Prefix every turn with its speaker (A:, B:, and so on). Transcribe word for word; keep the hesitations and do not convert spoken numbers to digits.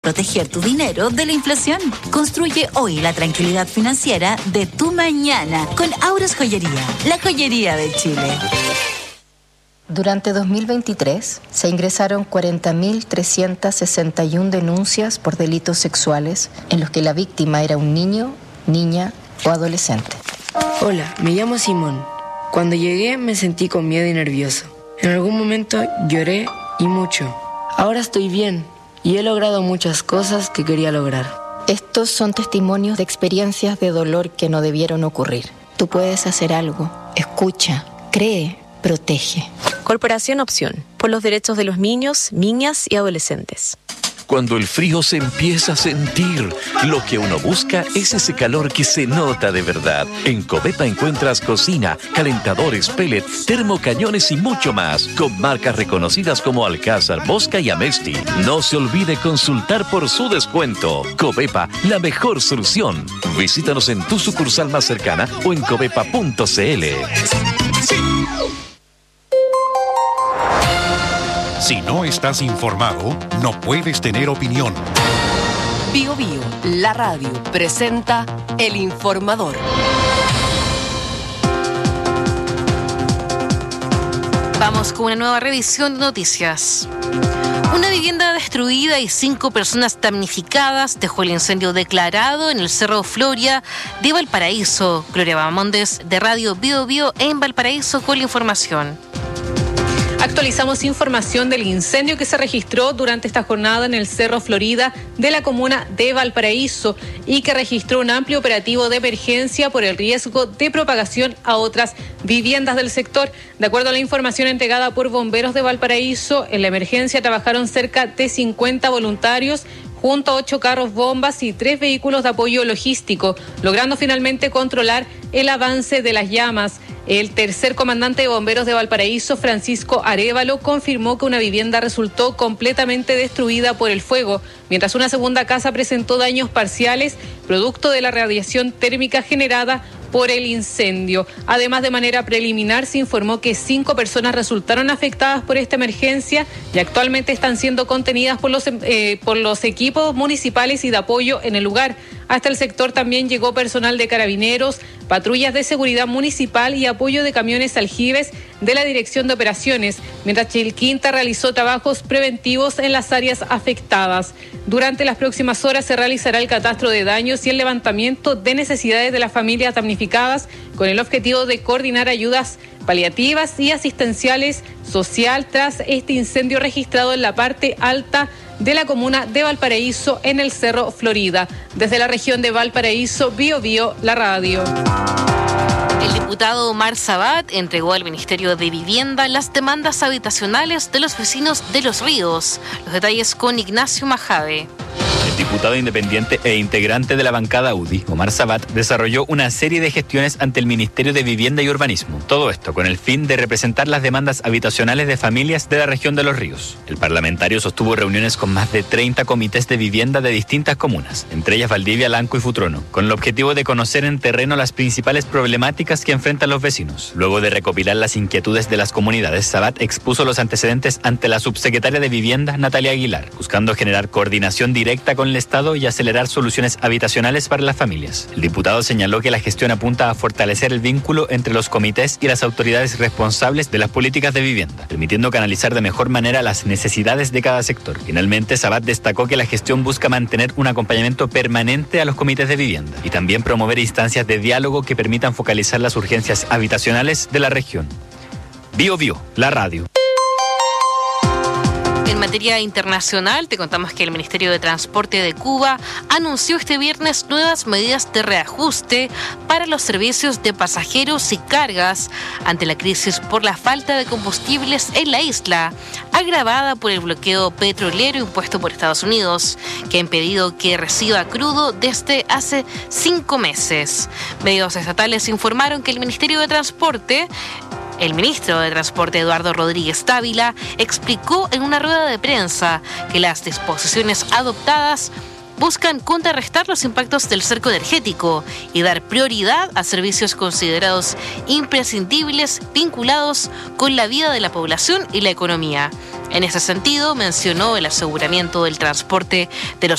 A: Proteger tu dinero de la inflación. Construye hoy la tranquilidad financiera de tu mañana con Auros Joyería, la joyería de Chile.
B: Durante dos mil veintitrés se ingresaron cuarenta mil trescientas sesenta y una denuncias por delitos sexuales en los que la víctima era un niño, niña o adolescente.
C: Hola, me llamo Simón. Cuando llegué me sentí con miedo y nervioso. En algún momento lloré y mucho. Ahora estoy bien y he logrado muchas cosas que quería lograr.
B: Estos son testimonios de experiencias de dolor que no debieron ocurrir. Tú puedes hacer algo. Escucha, cree, protege.
D: Corporación Opción, por los derechos de los niños, niñas y adolescentes.
E: Cuando el frío se empieza a sentir, lo que uno busca es ese calor que se nota de verdad. En Covepa encuentras cocina, calentadores, pellet, termocañones y mucho más, con marcas reconocidas como Alcázar, Bosca y Amesti. No se olvide consultar por su descuento. Covepa, la mejor solución. Visítanos en tu sucursal más cercana o en covepa punto cl.
F: Si no estás informado, no puedes tener opinión.
G: Bio Bio, la radio, presenta El Informador.
H: Vamos con una nueva revisión de noticias. Una vivienda destruida y cinco personas damnificadas dejó el incendio declarado en el Cerro Floria de Valparaíso. Gloria Bamondes, de Radio Bio Bio en Valparaíso, con la información.
I: Actualizamos información del incendio que se registró durante esta jornada en el Cerro Florida de la comuna de Valparaíso y que registró un amplio operativo de emergencia por el riesgo de propagación a otras viviendas del sector. De acuerdo a la información entregada por bomberos de Valparaíso, en la emergencia trabajaron cerca de cincuenta voluntarios junto a ocho carros bombas y tres vehículos de apoyo logístico, logrando finalmente controlar el avance de las llamas. El tercer comandante de bomberos de Valparaíso, Francisco Arévalo, confirmó que una vivienda resultó completamente destruida por el fuego, mientras una segunda casa presentó daños parciales, producto de la radiación térmica generada por el incendio. Además, de manera preliminar, se informó que cinco personas resultaron afectadas por esta emergencia y actualmente están siendo contenidas por los, eh, por los equipos municipales y de apoyo en el lugar. Hasta el sector también llegó personal de carabineros, patrullas de seguridad municipal y apoyo de camiones aljibes de la Dirección de Operaciones, mientras Chilquinta realizó trabajos preventivos en las áreas afectadas. Durante las próximas horas se realizará el catastro de daños y el levantamiento de necesidades de las familias damnificadas, con el objetivo de coordinar ayudas paliativas y asistenciales social tras este incendio registrado en la parte alta de la comuna de Valparaíso en el Cerro Florida. Desde la región de Valparaíso, Bio Bio, la radio.
H: El diputado Omar Sabat entregó al Ministerio de Vivienda las demandas habitacionales de los vecinos de Los Ríos. Los detalles con Ignacio Majave.
J: El diputado independiente e integrante de la bancada U D I, Omar Sabat, desarrolló una serie de gestiones ante el Ministerio de Vivienda y Urbanismo. Todo esto con el fin de representar las demandas habitacionales de familias de la región de Los Ríos. El parlamentario sostuvo reuniones con más de treinta comités de vivienda de distintas comunas, entre ellas Valdivia, Lanco y Futrono, con el objetivo de conocer en terreno las principales problemáticas que enfrentan los vecinos. Luego de recopilar las inquietudes de las comunidades, Sabat expuso los antecedentes ante la subsecretaria de Vivienda, Natalia Aguilar, buscando generar coordinación directa con el Estado y acelerar soluciones habitacionales para las familias. El diputado señaló que la gestión apunta a fortalecer el vínculo entre los comités y las autoridades responsables de las políticas de vivienda, permitiendo canalizar de mejor manera las necesidades de cada sector. Finalmente, Sabat destacó que la gestión busca mantener un acompañamiento permanente a los comités de vivienda y también promover instancias de diálogo que permitan focalizar las urgencias habitacionales de la región. Bio Bio, la radio.
H: En materia internacional, te contamos que el Ministerio de Transporte de Cuba anunció este viernes nuevas medidas de reajuste para los servicios de pasajeros y cargas ante la crisis por la falta de combustibles en la isla, agravada por el bloqueo petrolero impuesto por Estados Unidos, que ha impedido que reciba crudo desde hace cinco meses. Medios estatales informaron que el Ministerio de Transporte El ministro de Transporte, Eduardo Rodríguez Dávila, explicó en una rueda de prensa que las disposiciones adoptadas buscan contrarrestar los impactos del cerco energético y dar prioridad a servicios considerados imprescindibles vinculados con la vida de la población y la economía. En ese sentido, mencionó el aseguramiento del transporte de los